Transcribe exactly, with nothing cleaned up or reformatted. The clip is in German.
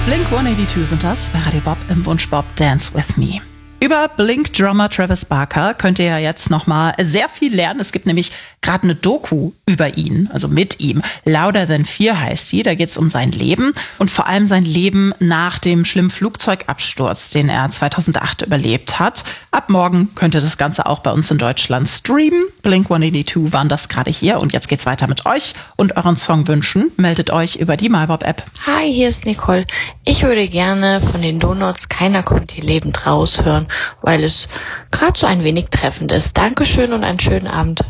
Blink hundertzweiundachtzig sind das bei Radio Bob im Wunschbob Dance With Me. Über Blink-Drummer Travis Barker könnt ihr ja jetzt nochmal sehr viel lernen. Es gibt nämlich gerade eine Doku über ihn, also mit ihm. Louder Than Fear heißt die. Da geht es um sein Leben und vor allem sein Leben nach dem schlimmen Flugzeugabsturz, den er zweitausendacht überlebt hat. Ab morgen könnt ihr das Ganze auch bei uns in Deutschland streamen. Blink hundertzweiundachtzig waren das gerade hier und jetzt geht's weiter mit euch und euren Songwünschen. Meldet euch über die MyBob-App. Hi, hier ist Nicole. Ich würde gerne von den Donuts Keiner kommt hier lebend raus hören, weil es gerade so ein wenig treffend ist. Dankeschön und einen schönen Abend.